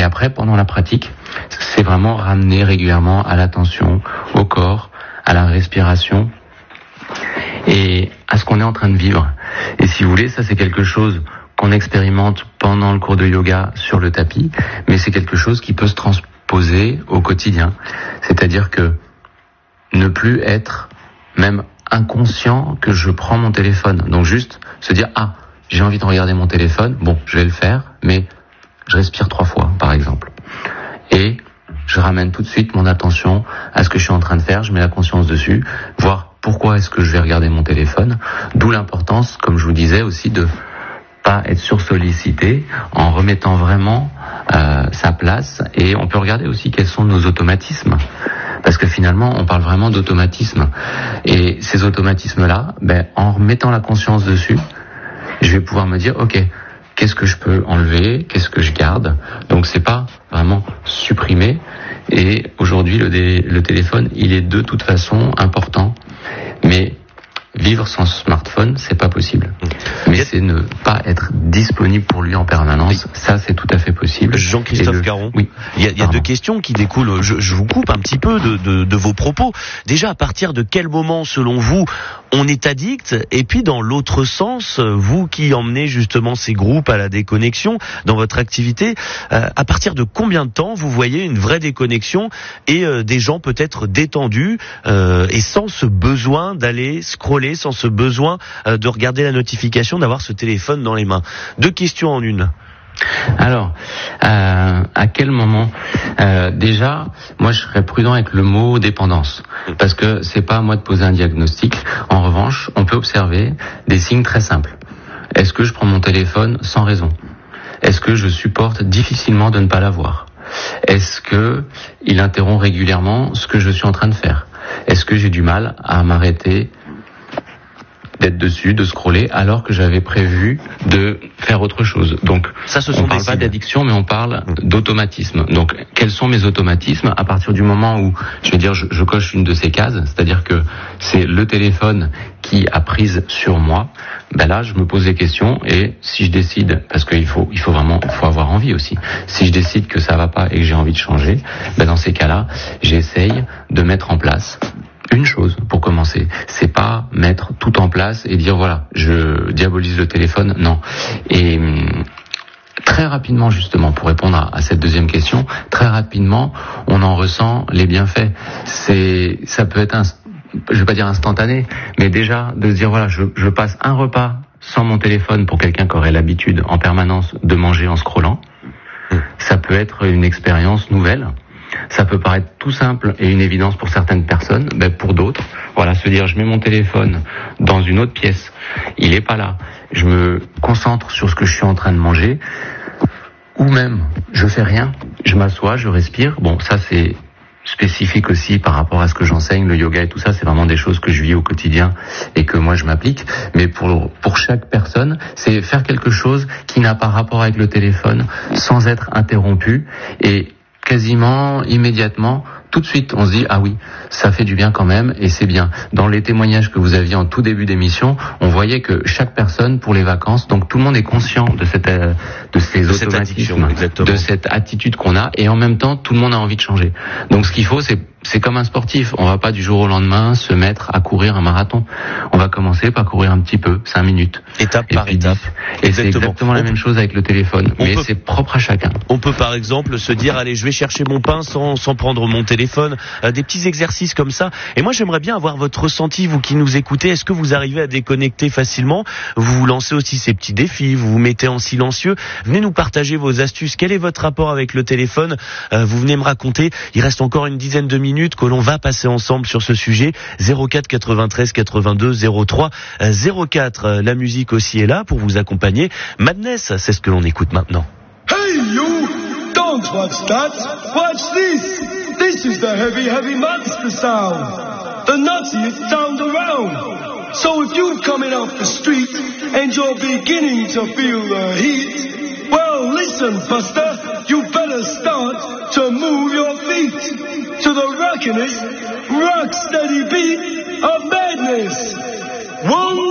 Et après, pendant la pratique, c'est vraiment ramener régulièrement à l'attention, au corps, à la respiration et à ce qu'on est en train de vivre. Et si vous voulez, ça c'est quelque chose qu'on expérimente pendant le cours de yoga sur le tapis, mais c'est quelque chose qui peut se transposer au quotidien. C'est-à-dire que ne plus être même inconscient que je prends mon téléphone. Donc juste se dire, ah, j'ai envie de regarder mon téléphone, bon, je vais le faire, mais je respire 3 fois, par exemple. Et je ramène tout de suite mon attention à ce que je suis en train de faire, je mets la conscience dessus, voir pourquoi est-ce que je vais regarder mon téléphone, d'où l'importance, comme je vous disais aussi, de pas être sursollicité en remettant vraiment sa place. Et on peut regarder aussi quels sont nos automatismes, parce que finalement on parle vraiment d'automatisme, et ces automatismes-là, en remettant la conscience dessus, je vais pouvoir me dire, ok, qu'est-ce que je peux enlever, qu'est-ce que je garde. Donc c'est pas vraiment supprimer. Et aujourd'hui le téléphone, il est de toute façon important, mais vivre sans smartphone, c'est pas possible. Mais c'est ne pas être disponible pour lui en permanence. Ça, c'est tout à fait possible. Jean-Christophe Caron. Oui. Il y a 2 questions qui découlent. Je vous coupe un petit peu de vos propos. Déjà, à partir de quel moment, selon vous, on est addict? Et puis, dans l'autre sens, vous qui emmenez justement ces groupes à la déconnexion dans votre activité, à partir de combien de temps vous voyez une vraie déconnexion et des gens peut-être détendus et sans ce besoin d'aller scroller, sans ce besoin de regarder la notification, d'avoir ce téléphone dans les mains? 2 questions en une. Alors, à quel moment déjà, moi je serais prudent avec le mot dépendance, parce que c'est pas à moi de poser un diagnostic. En revanche, on peut observer des signes très simples. Est-ce que je prends mon téléphone sans raison? Est-ce que je supporte difficilement de ne pas l'avoir? Est-ce que il interrompt régulièrement ce que je suis en train de faire? Est-ce que j'ai du mal à m'arrêter d'être dessus, de scroller, alors que j'avais prévu de faire autre chose? Donc, ça, ce sont on parle pas d'addiction, mais on parle d'automatisme. Donc, quels sont mes automatismes? À partir du moment où, je coche une de ces cases, c'est-à-dire que c'est le téléphone qui a prise sur moi, là, je me pose des questions, et si je décide, parce qu'il faut avoir envie aussi, si je décide que ça va pas et que j'ai envie de changer, dans ces cas-là, j'essaye de mettre en place une chose pour commencer. C'est pas mettre tout en place et dire voilà, je diabolise le téléphone, non. Et très rapidement, justement, pour répondre à cette deuxième question, très rapidement, on en ressent les bienfaits. Ça peut être je vais pas dire instantané, mais déjà de se dire voilà, je passe un repas sans mon téléphone pour quelqu'un qui aurait l'habitude en permanence de manger en scrollant. Ça peut être une expérience nouvelle. Ça peut paraître tout simple et une évidence pour certaines personnes, pour d'autres, voilà, se dire je mets mon téléphone dans une autre pièce, il est pas là, je me concentre sur ce que je suis en train de manger, ou même je fais rien, je m'assois, je respire. Bon, ça c'est spécifique aussi par rapport à ce que j'enseigne, le yoga et tout ça, c'est vraiment des choses que je vis au quotidien et que moi je m'applique. Mais pour chaque personne, c'est faire quelque chose qui n'a pas rapport avec le téléphone, sans être interrompu, et quasiment immédiatement, tout de suite, on se dit, ah oui, ça fait du bien quand même, et c'est bien. Dans les témoignages que vous aviez en tout début d'émission, on voyait que chaque personne, pour les vacances, donc tout le monde est conscient de ces automatismes, de cette attitude qu'on a, et en même temps, tout le monde a envie de changer. Donc ce qu'il faut, c'est comme un sportif. On va pas du jour au lendemain se mettre à courir un marathon. On va commencer par courir un petit peu, 5 minutes. Étape par étape. Et c'est exactement la même chose avec le téléphone. Mais c'est propre à chacun. On peut par exemple se dire, allez, je vais chercher mon pain sans prendre mon téléphone. Des petits exercices comme ça. Et moi, j'aimerais bien avoir votre ressenti, vous qui nous écoutez. Est-ce que vous arrivez à déconnecter facilement? Vous vous lancez aussi ces petits défis, vous vous mettez en silencieux. Venez nous partager vos astuces. Quel est votre rapport avec le téléphone? Vous venez me raconter. Il reste encore une dizaine de minutes que l'on va passer ensemble sur ce sujet. 04 93 82 03 04. La musique aussi est là pour vous accompagner. Madness, c'est ce que l'on écoute maintenant. Hey you! Don't watch that! Watch this! This is the heavy, heavy monster sound! The nuttiest sound around! So if you're coming off the street and you're beginning to feel the heat, well listen, Buster, you better start to move your feet to the rockin'est, rock steady beat of madness! One